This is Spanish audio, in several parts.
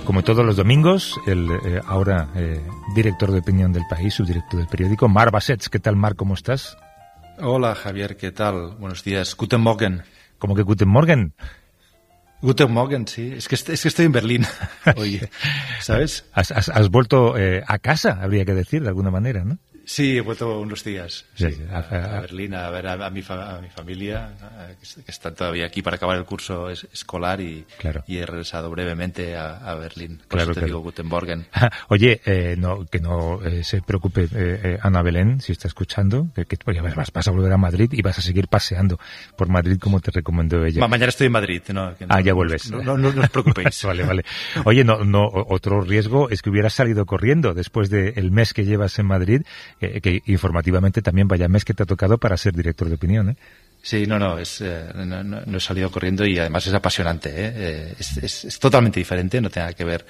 Como todos los domingos, el ahora director de opinión del País, subdirector del periódico, Marc Bassets. ¿Qué tal, Marc? ¿Cómo estás? Hola, Javier, ¿qué tal? Buenos días. Guten Morgen. ¿Cómo que Guten Morgen? Guten Morgen, sí. Es que estoy en Berlín hoy, ¿sabes? Has vuelto a casa, habría que decir, de alguna manera, ¿no? Sí, he vuelto unos días Sí, a Berlín a ver a mi familia, que están todavía aquí para acabar el curso escolar y he regresado brevemente a Berlín. Por eso te digo Guten Morgen. Oye, que no se preocupe Ana Belén, si está escuchando, que vas a volver a Madrid y vas a seguir paseando por Madrid como te recomendó ella. Mañana estoy en Madrid. No, ya vuelves. No os preocupéis. Vale. Oye, otro riesgo es que hubieras salido corriendo después del mes que llevas en Madrid, que informativamente también vaya mes que te ha tocado para ser director de opinión, ¿eh? Sí, no he salido corriendo y además es apasionante, ¿eh? Es totalmente diferente, no tiene nada que ver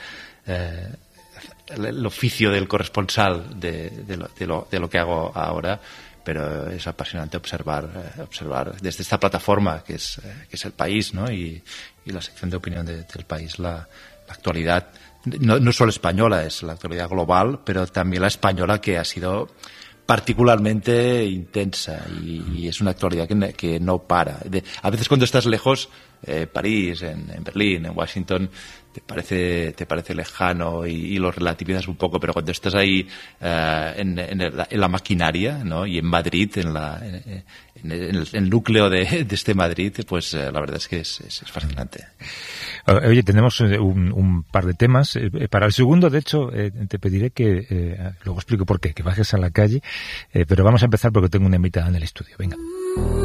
el oficio del corresponsal de lo que hago ahora, pero es apasionante observar desde esta plataforma que es el País, ¿no? Y la sección de opinión del País, la actualidad, no solo española, es la actualidad global, pero también la española, que ha sido particularmente intensa y es una actualidad que no para. A veces cuando estás lejos, París, en Berlín, en Washington, te parece lejano y lo relativizas un poco, pero cuando estás ahí en la maquinaria, ¿no? Y en Madrid, en el núcleo de este Madrid, pues la verdad es que es fascinante. Oye, tenemos un par de temas. Para el segundo, de hecho, te pediré que, luego explico por qué, que bajes a la calle, pero vamos a empezar porque tengo una invitada en el estudio. Venga.